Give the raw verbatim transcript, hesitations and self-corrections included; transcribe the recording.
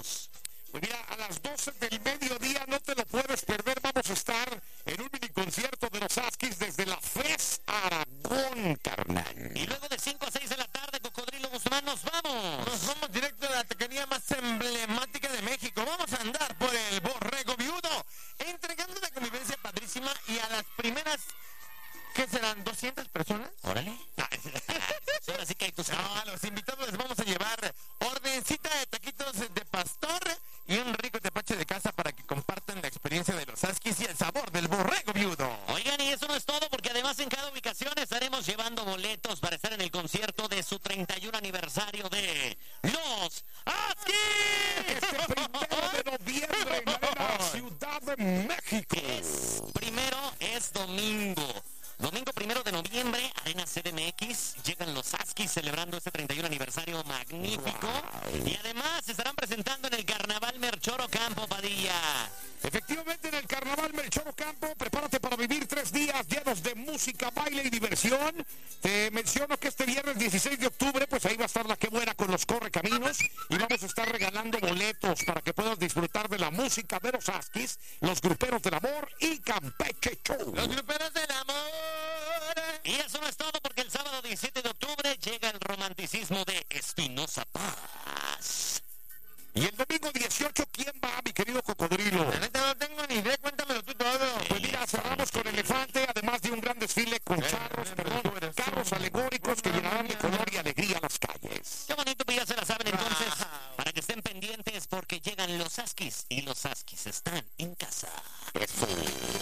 vamos? Pues mira, a las doce del mediodía no te lo puedes perder. Vamos a estar en un mini concierto de los Huskies desde la FES Aragón, carnal. Y luego de cinco a seis de la tarde, Cocodrilo Guzmán, nos vamos. Nos vamos directo a la taquería más emblemática de México. Vamos a andar por el Borrego Viudo, entregando una convivencia padrísima y a las primeras, ¿qué serán? ¿doscientas personas? Órale. Ahora sí que hay tus... No, a los invitados les vamos a llevar ordencita de taquitos de pastor y un rico tepache de casa para que compartan la experiencia de los Huskies y el sabor del Borrego Viudo. Oigan, y eso no es todo, porque además en cada ubicación estaremos llevando boletos para estar en el concierto de su treinta y uno aniversario de los Huskies. Este primero de noviembre en la Arena Ciudad de México. Es, primero es domingo. Domingo primero de noviembre, Arena C D M X, llegan los Huskies celebrando este treinta y uno aniversario magnífico. Wow. Y además se estarán presentando en el Carnaval Melchor Ocampo, Padilla. Efectivamente, en el Carnaval Melchor Ocampo, prepárate para vivir tres días llenos de música, baile y diversión. Te menciono que este viernes dieciséis de octubre, pues ahí va a estar la que buena con los Correcaminos y vamos a estar regalando boletos para que puedas disfrutar de la música de los Huskies, los Gruperos del Amor y Campeche Show. Los Gruperos del Amor. Y eso no es todo, porque el sábado diecisiete de octubre llega el romanticismo de Espinosa Paz. Y el domingo dieciocho, ¿quién va, mi querido Cocodrilo? La neta no tengo ni idea, cuéntamelo tú todo. Pues mira, cerramos con Elefante, además de un gran desfile con charros, perdón, carros alegóricos que llenarán de color y alegría las calles. Qué bonito, pues ya se la saben entonces, para que estén pendientes porque llegan los Huskies y los Huskies están en casa. Eso.